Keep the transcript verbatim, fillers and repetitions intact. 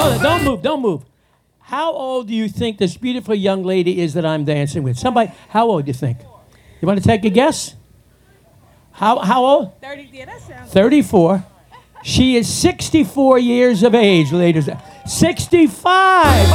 hold it. Don't move. Don't move. How old do you think this beautiful young lady is that I'm dancing with? Somebody, how old do you think? You want to take a guess? How how old? thirty, yeah, that sounds thirty-four. She is sixty-four years of age, ladies. sixty-five.